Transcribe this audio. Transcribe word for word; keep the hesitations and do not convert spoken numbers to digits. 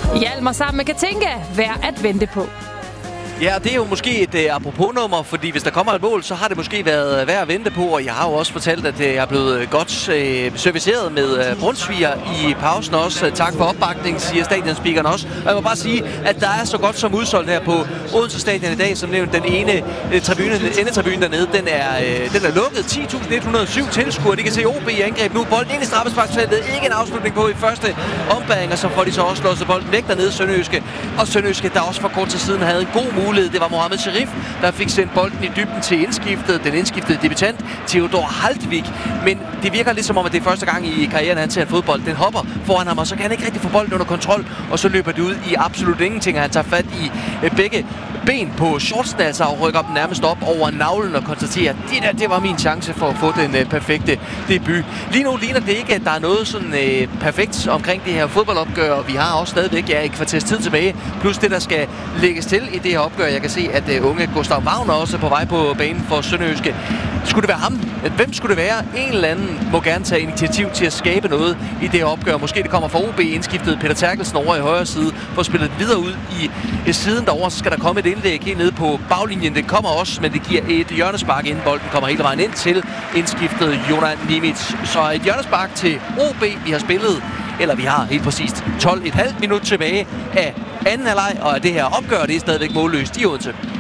Hjalmar sammen med Katinka, værd at vente på. Ja, det er jo måske et uh, apropos-nummer, fordi hvis der kommer et mål, så har det måske været værd at vente på, og jeg har jo også fortalt, at uh, jeg er blevet godt uh, serviceret med uh, Brunsviger i pausen også. Uh, tak for opbakningen, siger stadionspeakeren også. Og jeg må bare sige, at der er så godt som udsolgt her på Odense Stadion i dag, som nævnt den ene uh, tribune, endetribune dernede, den er, uh, den er lukket. ti tusind et hundrede og syv tilskuere, de kan se O B i angreb nu. Bolden ind i straffesparksfeltet, ikke en afslutning på i første ombæring, og så får de så også slået bolden væk dernede, Sønderjyske. Og Sønderjyske, der også for kort tid siden havde en god mulighed. Det var Mohamed Sharif, der fik sendt bolden i dybden til indskiftet. Den indskiftede debutant, Theodor Haltvik. Men det virker lidt som om, at det er første gang i karrieren, han ser en fodbold. Den hopper foran ham, og så kan han ikke rigtig få bolden under kontrol. Og så løber det ud i absolut ingenting, og han tager fat i begge ben på shortsen, altså, og rykker dem nærmest op over navlen og konstaterer, det der, det var min chance for at få den uh, perfekte debut. Lige nu ligner det ikke, at der er noget sådan uh, perfekt omkring det her fodboldopgør, og vi har også stadigvæk ja, et kvarters tid tilbage, plus det, der skal lægges til i det her opgør. Jeg kan se, at uh, unge Gustav Wagner også er på vej på banen for Sønderjyske. Skulle det være ham? Hvem skulle det være? En eller anden må gerne tage initiativ til at skabe noget i det her opgør. Måske det kommer fra O B indskiftet Peter Terkelsen over i højre side, for at spille det videre ud i, i siden derovre. Så skal der komme et indlæg helt nede på baglinjen. Det kommer også, men det giver et hjørnespark, inden bolden kommer hele vejen ind til indskiftet Jonas Nimitz. Så et hjørnespark til O B. Vi har spillet, eller vi har helt præcist tolv komma fem minut tilbage af anden halvleg, og det her opgør, det er stadigvæk målløst i Odense.